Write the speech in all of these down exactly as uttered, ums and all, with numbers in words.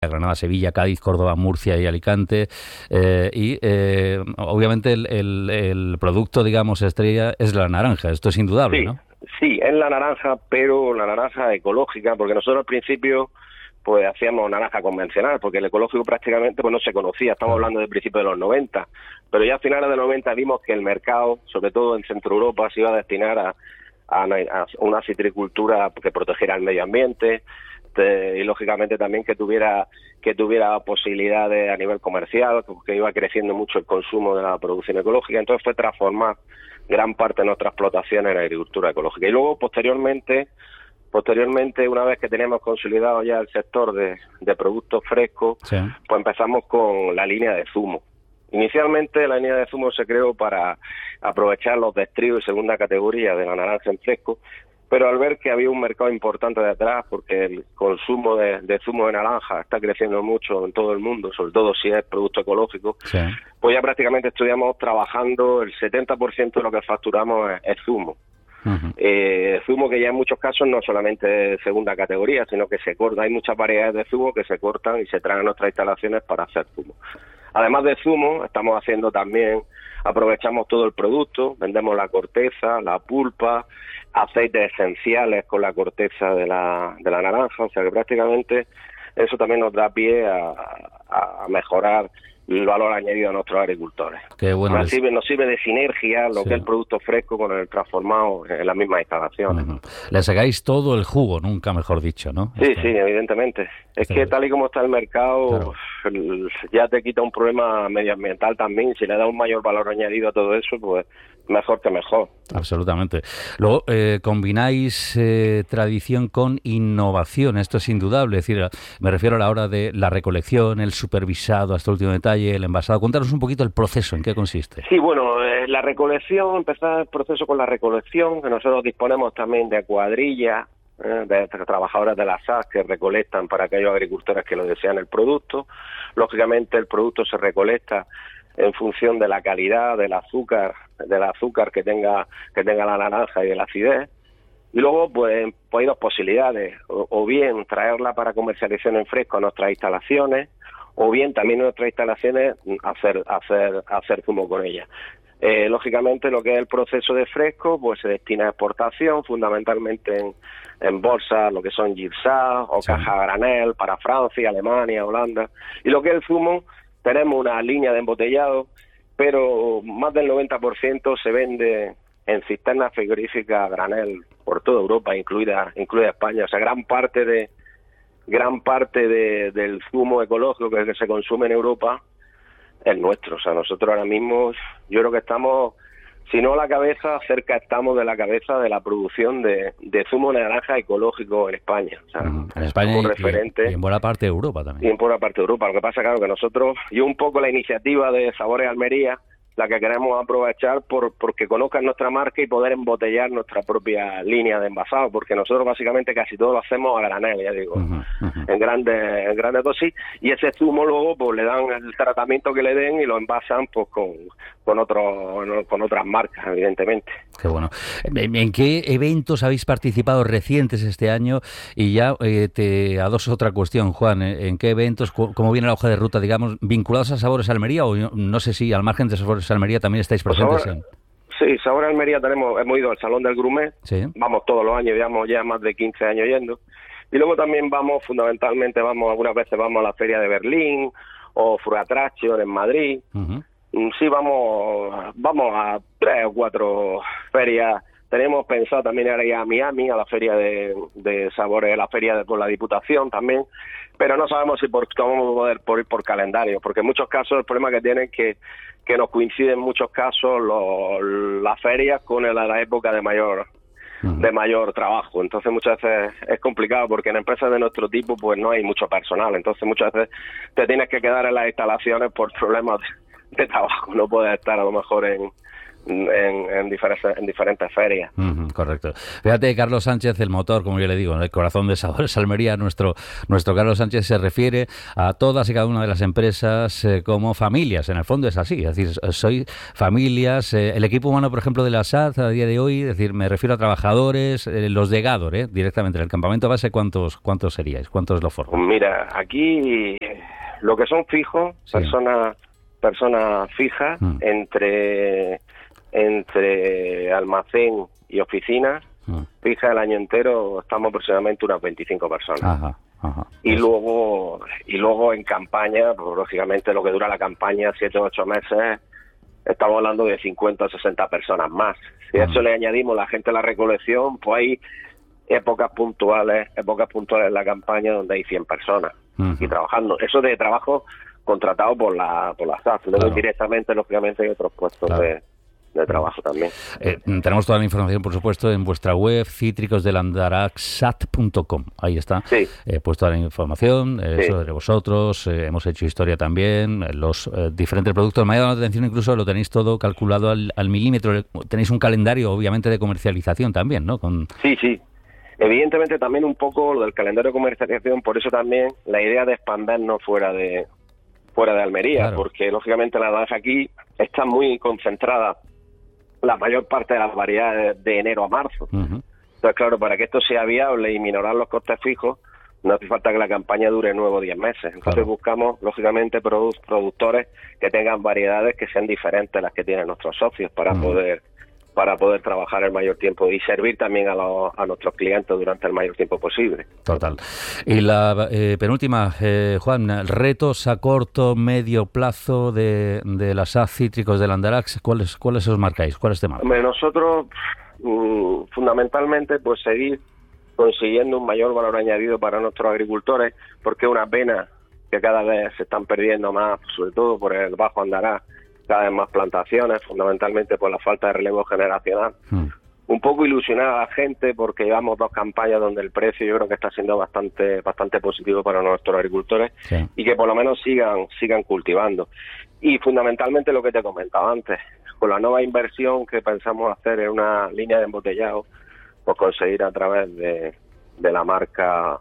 Granada, Sevilla, Cádiz, Córdoba, Murcia y Alicante. Eh, y eh, obviamente el, el, el producto, digamos, estrella es la naranja. Esto es indudable, sí, ¿no? Sí, es la naranja, pero la naranja ecológica, porque nosotros al principio pues hacíamos naranja convencional, porque el ecológico prácticamente pues no se conocía. Estamos hablando del principio de los noventa, pero ya a finales de los noventa vimos que el mercado, sobre todo en Centro Europa, se iba a destinar a, a, a una citricultura que protegiera el medio ambiente, Este, y lógicamente también que tuviera que tuviera posibilidades a nivel comercial, que iba creciendo mucho el consumo de la producción ecológica. Entonces fue transformar gran parte de nuestra explotación en agricultura ecológica. Y luego posteriormente posteriormente una vez que teníamos consolidado ya el sector de, de productos frescos, sí. pues empezamos con la línea de zumo. Inicialmente la línea de zumo se creó para aprovechar los destríos y segunda categoría de la naranja en fresco, pero al ver que había un mercado importante detrás, porque el consumo de, de zumo de naranja está creciendo mucho en todo el mundo, sobre todo si es producto ecológico, sí. pues ya prácticamente estudiamos trabajando, el setenta por ciento de lo que facturamos es, es zumo. Uh-huh. Eh, zumo que ya en muchos casos no solamente de segunda categoría, sino que se corta, hay muchas variedades de zumo que se cortan y se traen a nuestras instalaciones para hacer zumo. Además de zumo, estamos haciendo también, aprovechamos todo el producto, vendemos la corteza, la pulpa, aceites esenciales con la corteza de la, de la naranja, o sea que prácticamente eso también nos da pie a, a, a mejorar el valor añadido a nuestros agricultores. Qué bueno nos, es. sirve, nos sirve de sinergia lo sí. que es el producto fresco con el transformado en las mismas instalaciones. Uh-huh. Le sacáis todo el jugo, nunca mejor dicho, ¿no? Sí, Esto... sí, evidentemente. Es Esto... que tal y como está el mercado, claro. ya te quita un problema medioambiental también. Si le da un mayor valor añadido a todo eso, pues mejor que mejor. Absolutamente. Luego, eh, combináis eh, tradición con innovación, esto es indudable. Es decir, me refiero a la hora de la recolección, el supervisado hasta el último detalle, el envasado. Cuéntanos un poquito el proceso, ¿en qué consiste? Sí, bueno, eh, la recolección, empezar el proceso con la recolección, que nosotros disponemos también de cuadrillas, eh, de trabajadores de la S A C que recolectan para aquellos agricultores que lo desean el producto. Lógicamente el producto se recolecta en función de la calidad del azúcar, del azúcar que tenga que tenga la naranja y de la acidez. Y luego, pues, pues hay dos posibilidades, o, o bien traerla para comercialización en fresco a nuestras instalaciones, o bien también en nuestras instalaciones hacer hacer hacer zumo con ella. Eh, lógicamente, lo que es el proceso de fresco, pues se destina a exportación, fundamentalmente en, en bolsas, lo que son gypsum o sí. caja a granel para Francia, Alemania, Holanda. Y lo que es el zumo, tenemos una línea de embotellado, pero más del noventa por ciento se vende en cisternas frigoríficas a granel por toda Europa, incluida incluida España. O sea, gran parte de gran parte de, del zumo ecológico que se consume en Europa es nuestro. O sea, nosotros ahora mismo, yo creo que estamos, si no a la cabeza, cerca estamos de la cabeza de la producción de, de zumo de naranja ecológico en España. O sea, uh-huh. En España y, referente, y en buena parte de Europa también. Y en buena parte de Europa. Lo que pasa, claro, que nosotros, y un poco la iniciativa de Sabores Almería, la que queremos aprovechar por porque conozcan nuestra marca y poder embotellar nuestra propia línea de envasado, porque nosotros básicamente casi todo lo hacemos a granel, ya digo, uh-huh, uh-huh. en grandes en grandes dosis, y ese zumo luego pues le dan el tratamiento que le den y lo envasan pues con con otros con otras marcas, evidentemente. Qué bueno. ¿En qué eventos habéis participado recientes este año? Y ya eh, te adoso otra cuestión, Juan, ¿en qué eventos, cómo viene la hoja de ruta, digamos, vinculados a Sabores Almería, o no sé si al margen de Sabores Almería también estáis presentes? Pues ahora, en... Sí, Sabores Almería tenemos, hemos ido al Salón del Grumet, sí. vamos todos los años, llevamos ya más de quince años yendo, y luego también vamos, fundamentalmente, vamos algunas veces vamos a la Feria de Berlín, o Fruit Attraction en Madrid. Uh-huh. Sí, vamos vamos a tres o cuatro ferias. Tenemos pensado también ir a Miami, a la feria de, de sabores, la feria de, por la Diputación también, pero no sabemos si por, vamos a poder por ir por calendario, porque en muchos casos el problema que tienen es que, que nos coinciden en muchos casos los, las ferias con la, la época de mayor de mayor trabajo. Entonces muchas veces es complicado porque en empresas de nuestro tipo pues no hay mucho personal, entonces muchas veces te tienes que quedar en las instalaciones por problemas de, de trabajo, no puedes estar a lo mejor en en, en, diferentes, en diferentes ferias. Uh-huh, correcto. Fíjate, Carlos Sánchez, el motor, como yo le digo, el corazón de Sabores Almería, nuestro, nuestro Carlos Sánchez se refiere a todas y cada una de las empresas eh, como familias. En el fondo es así, es decir, soy familias. Eh, el equipo humano, por ejemplo, de la S A D a día de hoy, es decir, me refiero a trabajadores, eh, los de Gádor, eh, directamente en el campamento base, ¿cuántos cuántos seríais? ¿Cuántos lo forman? Pues mira, aquí lo que son fijos, sí. personas personas fijas, mm. entre entre almacén y oficinas, mm. fijas el año entero, estamos aproximadamente unas veinticinco personas. Ajá, ajá. Y luego y luego en campaña, pues lógicamente lo que dura la campaña, siete o ocho meses, estamos hablando de cincuenta o sesenta personas más. Si a mm. eso le añadimos la gente de la recolección, pues hay épocas puntuales, épocas puntuales en la campaña donde hay cien personas uh-huh. y trabajando. Eso de trabajo contratado por la por la S A F. Luego claro. directamente, lógicamente, hay otros puestos claro. de, de trabajo también. Eh, tenemos toda la información, por supuesto, en vuestra web, cítricos del andaraxat punto com. Ahí está. Sí. Eh, pues toda la información eh, sí. sobre vosotros. Eh, hemos hecho historia también. Eh, los eh, diferentes productos. Me ha llamado la atención, incluso lo tenéis todo calculado al, al milímetro. Tenéis un calendario, obviamente, de comercialización también, ¿no? Con... Sí, sí. Evidentemente también un poco lo del calendario de comercialización, por eso también la idea de expandernos fuera de fuera de Almería, claro. porque lógicamente la naranja aquí está muy concentrada la mayor parte de las variedades de enero a marzo. Uh-huh. Entonces, claro, para que esto sea viable y minorar los costes fijos, no hace falta que la campaña dure nueve o diez meses. Entonces claro. buscamos, lógicamente, produ- productores que tengan variedades que sean diferentes a las que tienen nuestros socios para uh-huh. poder para poder trabajar el mayor tiempo y servir también a, los, a nuestros clientes durante el mayor tiempo posible. Total. Y la eh, penúltima, eh, Juan, retos a corto, medio plazo de, de las S A D Cítricos del Andarax, ¿cuáles, cuáles os marcáis? ¿Cuáles te marcan? Hombre, nosotros, mmm, fundamentalmente, pues seguir consiguiendo un mayor valor añadido para nuestros agricultores, porque es una pena que cada vez se están perdiendo más, sobre todo por el Bajo Andarax, cada vez más plantaciones, fundamentalmente por la falta de relevo generacional. Mm. Un poco ilusionar a la gente porque llevamos dos campañas donde el precio yo creo que está siendo bastante bastante positivo para nuestros agricultores sí. y que por lo menos sigan sigan cultivando. Y fundamentalmente lo que te comentaba antes, con la nueva inversión que pensamos hacer en una línea de embotellado, pues conseguir a través de, de la marca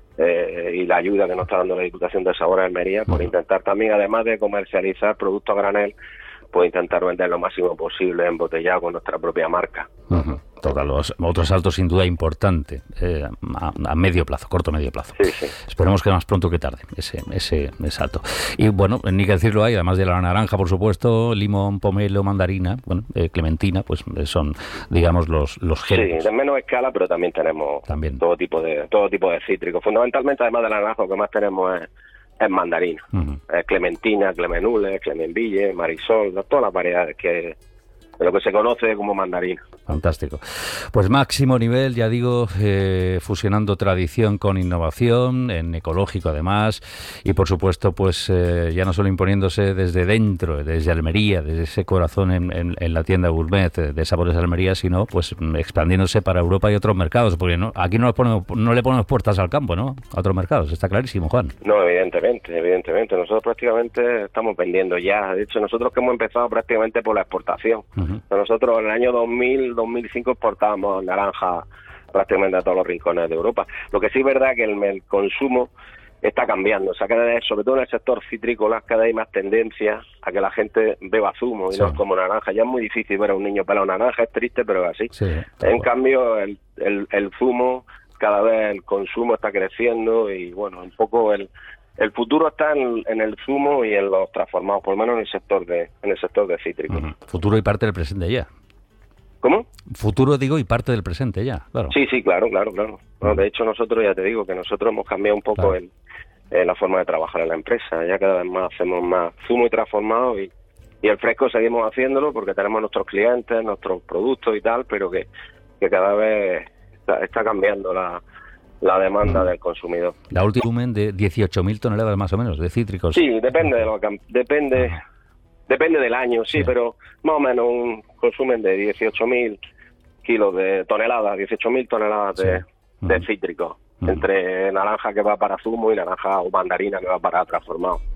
eh, y la ayuda que nos está dando la Diputación de Sabores Almería, por uh-huh. intentar también, además de comercializar productos a granel, pues intentar vender lo máximo posible embotellado con nuestra propia marca. Uh-huh. Total, los, otro salto sin duda importante eh, a, a medio plazo, corto medio plazo. Sí, sí. Esperemos que más pronto que tarde ese, ese, ese salto. Y bueno, ni que decirlo hay, además de la naranja, por supuesto, limón, pomelo, mandarina, bueno, eh, clementina, pues son, digamos, los los géneros. Sí, de menos escala, pero también tenemos también. todo tipo de todo tipo de cítricos. Fundamentalmente, además de la naranja, lo que más tenemos es es mandarina, uh-huh. es clementina, clemenule, clemenville, marisol, todas las variedades que de lo que se conoce como mandarina. Fantástico. Pues máximo nivel, ya digo, eh, fusionando tradición con innovación, en ecológico además, y por supuesto, pues eh, ya no solo imponiéndose desde dentro, desde Almería, desde ese corazón en, en, en la tienda gourmet de Sabores Almería, sino pues expandiéndose para Europa y otros mercados, porque no aquí no, nos ponemos, no le ponemos puertas al campo, ¿no? A otros mercados, está clarísimo, Juan. No, evidentemente, evidentemente. Nosotros prácticamente estamos vendiendo ya. De hecho, nosotros que hemos empezado prácticamente por la exportación. Uh-huh. Nosotros en el año dos mil, dos mil cinco exportábamos naranja prácticamente a todos los rincones de Europa. Lo que sí es verdad que el, el consumo está cambiando. O sea, cada vez, sobre todo en el sector citrícola, cada vez hay más tendencia a que la gente beba zumo y sí. no es como naranja. Ya es muy difícil ver a un niño pelar naranja, es triste, pero es así. Sí, en bueno. cambio, el, el, el zumo, cada vez el consumo está creciendo y, bueno, un poco el... El futuro está en, en el zumo y en los transformados, por lo menos en el sector de en el sector de cítrico. Uh-huh. Futuro y parte del presente ya. ¿Cómo? Futuro, digo, y parte del presente ya, claro. Sí, sí, claro, claro, claro. Bueno, de hecho, nosotros, ya te digo, que nosotros hemos cambiado un poco claro. el, eh, la forma de trabajar en la empresa. Ya cada vez más hacemos más zumo y transformado y, y el fresco seguimos haciéndolo porque tenemos nuestros clientes, nuestros productos y tal, pero que, que cada vez está, está cambiando la... la demanda mm. del consumidor. La última volumen de dieciocho mil toneladas más o menos de cítricos. Sí, depende de lo que, depende ah. depende del año, sí, sí, pero más o menos un consumen de dieciocho mil kilos de toneladas, dieciocho mil toneladas de, sí. de mm. cítricos, mm. entre naranja que va para zumo y naranja o mandarina que va para transformado.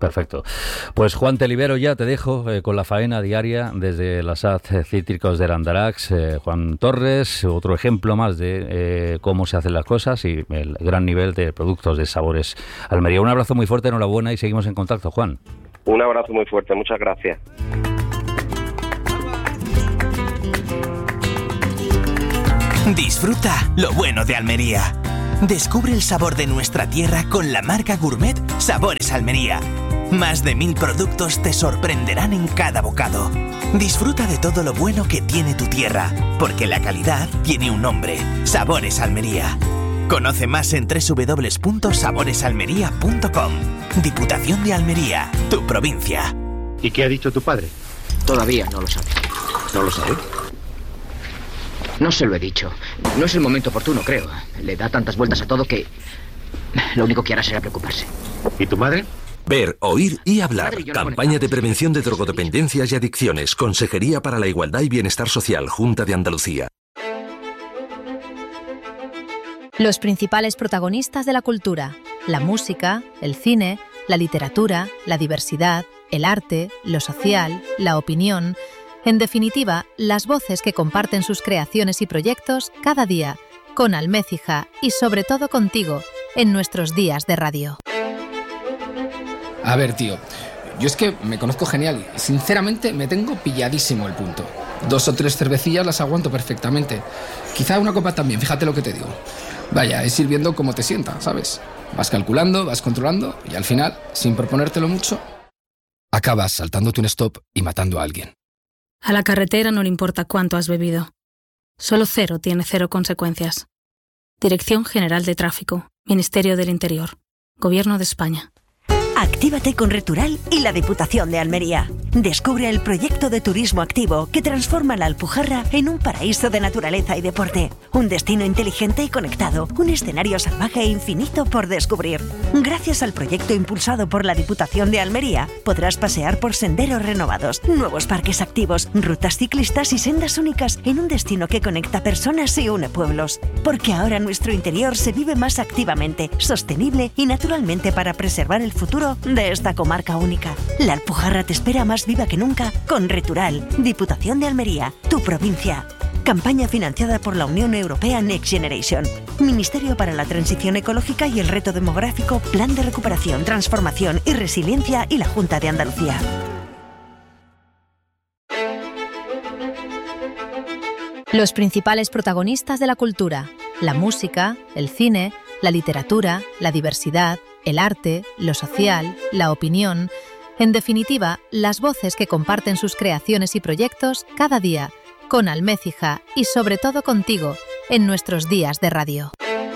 Perfecto. Pues Juan, te libero ya, te dejo eh, con la faena diaria desde la S A D Cítricos de Andarax. Eh, Juan Torres, otro ejemplo más de eh, cómo se hacen las cosas y el gran nivel de productos de Sabores Almería. Un abrazo muy fuerte, enhorabuena y seguimos en contacto, Juan. Un abrazo muy fuerte, muchas gracias. Disfruta lo bueno de Almería. Descubre el sabor de nuestra tierra con la marca gourmet Sabores Almería. Más de mil productos te sorprenderán en cada bocado. Disfruta de todo lo bueno que tiene tu tierra, porque la calidad tiene un nombre: Sabores Almería. Conoce más en doble u doble u doble u punto sabores almería punto com. Diputación de Almería, tu provincia. ¿Y qué ha dicho tu padre? Todavía no lo sabe. ¿No lo sabe? No se lo he dicho. No es el momento oportuno, creo. Le da tantas vueltas a todo que lo único que hará será preocuparse. ¿Y tu madre? Ver, oír y hablar. Madre, yo no Campaña de conectaba. prevención de drogodependencias y adicciones. Consejería para la Igualdad y Bienestar Social. Junta de Andalucía. Los principales protagonistas de la cultura: la música, el cine, la literatura, la diversidad, el arte, lo social, la opinión. En definitiva, las voces que comparten sus creaciones y proyectos cada día, con Almécija y sobre todo contigo, en nuestros días de radio. A ver, tío, yo es que me conozco genial y sinceramente me tengo pilladísimo el punto. Dos o tres cervecillas las aguanto perfectamente. Quizá una copa también, fíjate lo que te digo. Vaya, es ir viendo cómo te sienta, ¿sabes? Vas calculando, vas controlando y al final, sin proponértelo mucho, acabas saltándote un stop y matando a alguien. A la carretera no le importa cuánto has bebido. Solo cero tiene cero consecuencias. Dirección General de Tráfico, Ministerio del Interior, Gobierno de España. Actívate con Retural y la Diputación de Almería. Descubre el proyecto de turismo activo que transforma la Alpujarra en un paraíso de naturaleza y deporte. Un destino inteligente y conectado. Un escenario salvaje e infinito por descubrir. Gracias al proyecto impulsado por la Diputación de Almería, podrás pasear por senderos renovados, nuevos parques activos, rutas ciclistas y sendas únicas en un destino que conecta personas y une pueblos. Porque ahora nuestro interior se vive más activamente, sostenible y naturalmente para preservar el futuro de esta comarca única. La Alpujarra te espera más viva que nunca con Retural, Diputación de Almería, tu provincia. Campaña financiada por la Unión Europea Next Generation. Ministerio para la Transición Ecológica y el Reto Demográfico, Plan de Recuperación, Transformación y Resiliencia y la Junta de Andalucía. Los principales protagonistas de la cultura: la música, el cine, la literatura, la diversidad, el arte, lo social, la opinión. En definitiva, las voces que comparten sus creaciones y proyectos cada día, con Almécija y sobre todo contigo, en nuestros días de radio.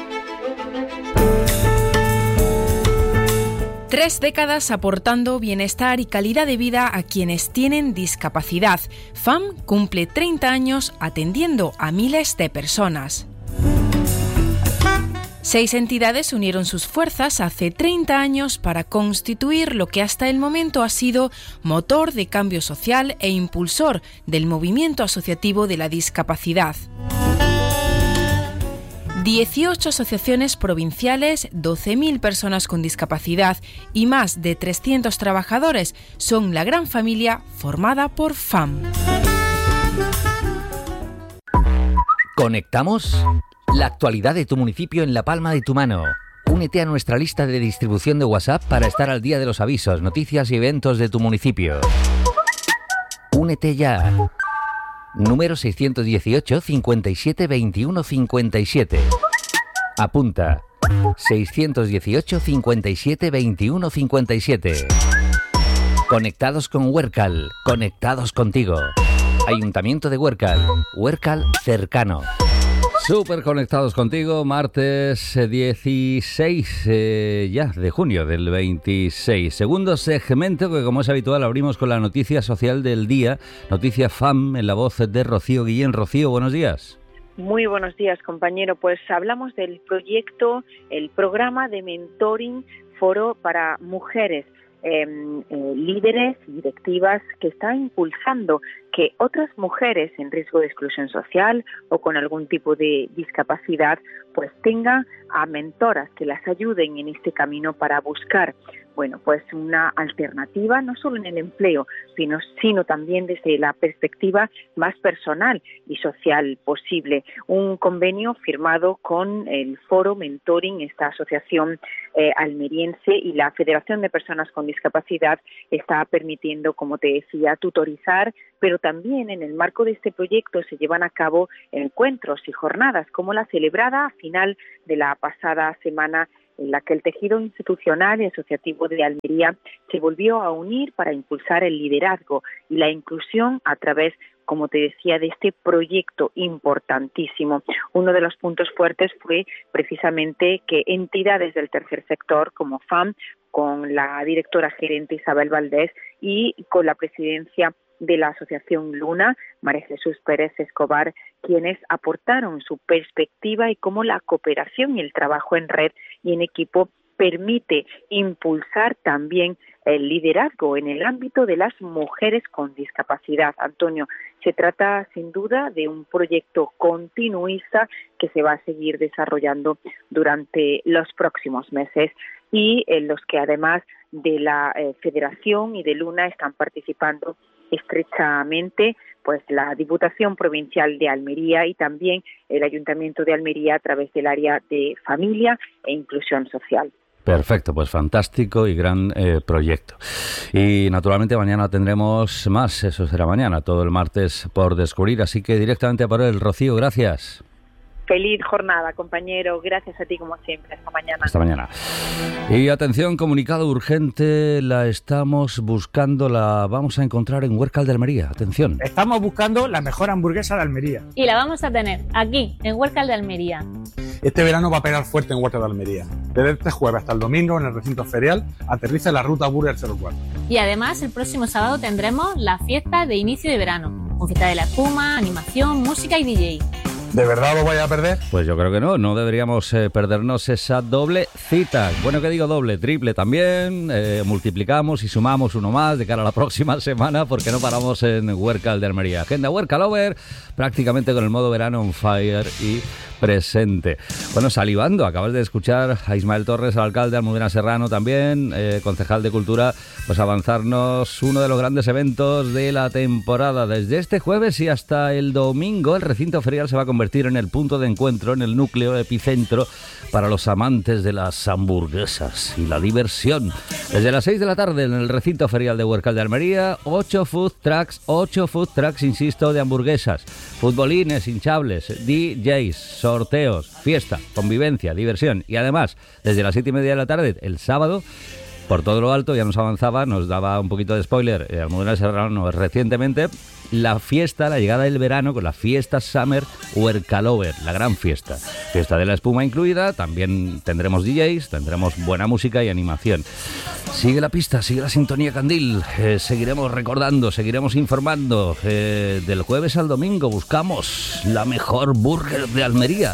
Tres décadas aportando bienestar y calidad de vida a quienes tienen discapacidad. F A M cumple treinta años atendiendo a miles de personas. Seis entidades unieron sus fuerzas hace treinta años para constituir lo que hasta el momento ha sido motor de cambio social e impulsor del movimiento asociativo de la discapacidad. dieciocho asociaciones provinciales, doce mil personas con discapacidad y más de trescientos trabajadores son la gran familia formada por F A M. ¿Conectamos? La actualidad de tu municipio en la palma de tu mano. Únete a nuestra lista de distribución de WhatsApp para estar al día de los avisos, noticias y eventos de tu municipio. Únete ya. Número seiscientos dieciocho, cincuenta y siete, veintiuno, cincuenta y siete. Apunta. seiscientos dieciocho, cincuenta y siete, veintiuno, cincuenta y siete. Conectados con Huércal. Conectados contigo. Ayuntamiento de Huércal. Huércal cercano. Súper conectados contigo, martes dieciséis eh, ya de junio del veintiséis. Segundo segmento que, como es habitual, abrimos con la noticia social del día. Noticia F A M en la voz de Rocío Guillén. Rocío, buenos días. Muy buenos días, compañero. Pues hablamos del proyecto, el programa de mentoring foro para mujeres. Eh, eh, líderes y directivas que está impulsando que otras mujeres en riesgo de exclusión social o con algún tipo de discapacidad pues tengan a mentoras que las ayuden en este camino para buscar bueno, pues una alternativa no solo en el empleo, sino, sino también desde la perspectiva más personal y social posible. Un convenio firmado con el Foro Mentoring, esta asociación eh, almeriense, y la Federación de Personas con Discapacidad está permitiendo, como te decía, tutorizar, pero también en el marco de este proyecto se llevan a cabo encuentros y jornadas, como la celebrada a final de la pasada semana, en la que el tejido institucional y asociativo de Almería se volvió a unir para impulsar el liderazgo y la inclusión a través, como te decía, de este proyecto importantísimo. Uno de los puntos fuertes fue precisamente que entidades del tercer sector, como F A M, con la directora gerente Isabel Valdés y con la presidencia de la Asociación Luna, María Jesús Pérez Escobar, quienes aportaron su perspectiva y cómo la cooperación y el trabajo en red y en equipo permite impulsar también el liderazgo en el ámbito de las mujeres con discapacidad. Antonio, se trata sin duda de un proyecto continuista que se va a seguir desarrollando durante los próximos meses y en los que además de la eh, Federación y de Luna están participando estrechamente pues la Diputación Provincial de Almería y también el Ayuntamiento de Almería a través del área de familia e inclusión social. Perfecto, pues fantástico y gran eh, proyecto. Y naturalmente mañana tendremos más, eso será mañana, todo el martes por descubrir, así que directamente por el Rocío, gracias. Feliz jornada, compañero. Gracias a ti, como siempre. Hasta mañana. Hasta mañana. Y atención, comunicado urgente. La estamos buscando, la vamos a encontrar en Huércal de Almería. Atención. Estamos buscando la mejor hamburguesa de Almería. Y la vamos a tener aquí, en Huércal de Almería. Este verano va a pegar fuerte en Huércal de Almería. Desde este jueves hasta el domingo, en el recinto ferial, aterriza la ruta Burger cero cuatro. Y además, el próximo sábado tendremos la fiesta de inicio de verano. Con fiesta de la espuma, animación, música y D J. ¿De verdad lo vais a perder? Pues yo creo que no, no deberíamos eh, perdernos esa doble cita. Bueno, que digo doble, triple también. Eh, multiplicamos y sumamos uno más de cara a la próxima semana porque no paramos en Huércal de Almería. Agenda Huércal Over, prácticamente con el modo verano on fire y presente. Bueno, salivando, acabas de escuchar a Ismael Torres, el alcalde, Almudena Serrano también, eh, concejal de Cultura, pues avanzarnos uno de los grandes eventos de la temporada. Desde este jueves y hasta el domingo, el recinto ferial se va a convertir en el punto de encuentro, en el núcleo epicentro para los amantes de las hamburguesas y la diversión. Desde las seis de la tarde en el recinto ferial de Huércal de Almería, ocho food trucks, ocho food trucks, insisto, de hamburguesas, futbolines hinchables, D Js, sorteos, fiesta, convivencia, diversión y además, desde las siete y media de la tarde, el sábado, por todo lo alto, ya nos avanzaba, nos daba un poquito de spoiler, eh, Almudena Serrano recientemente, la fiesta, la llegada del verano con la fiesta Summer Huércal Over, la gran fiesta. Fiesta de la espuma incluida, también tendremos D Js, tendremos buena música y animación. Sigue la pista, sigue la sintonía Candil, eh, seguiremos recordando, seguiremos informando. Eh, del jueves al domingo buscamos la mejor burger de Almería.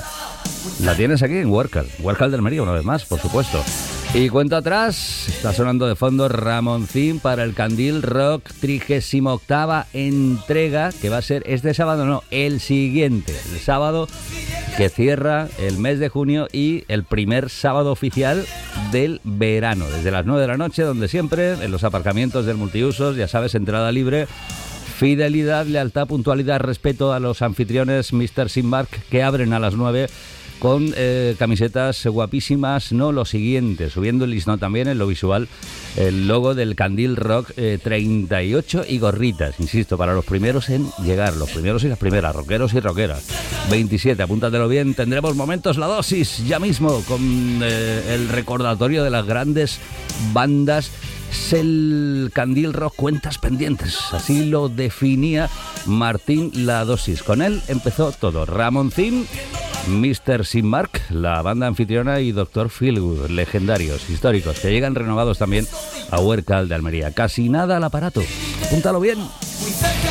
La tienes aquí en Huércal, Huércal de Almería una vez más, por supuesto. Y cuento atrás, está sonando de fondo Ramoncín para el Candil Rock trigésima octava entrega, que va a ser este sábado, no, el siguiente, el sábado que cierra el mes de junio y el primer sábado oficial del verano, desde las nueve de la noche, donde siempre, en los aparcamientos del multiusos, ya sabes, entrada libre. Fidelidad, lealtad, puntualidad, respeto a los anfitriones mister Simmark, que abren a las nueve con eh, camisetas guapísimas, no lo siguiente, subiendo el listón también en lo visual, el logo del Candil Rock eh, treinta y ocho y gorritas, insisto, para los primeros en llegar, los primeros y las primeras, rockeros y rockeras. veintisiete, apúntatelo bien, tendremos momentos la dosis ya mismo con eh, el recordatorio de las grandes bandas. Es el Candil Rock Cuentas Pendientes, así lo definía Martín La Dosis. Con él empezó todo. Ramoncín, mister Simmark, la banda anfitriona, y doctor Feelgood, legendarios, históricos, que llegan renovados también a Huércal de Almería. Casi nada al aparato. Apúntalo bien.